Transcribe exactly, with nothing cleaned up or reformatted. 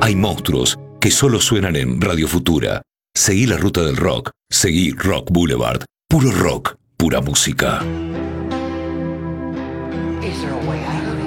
Hay monstruos que solo suenan en Radio Futura. Seguí la ruta del rock. Seguí Rock Boulevard. Puro rock, pura música. Is there a way out of it?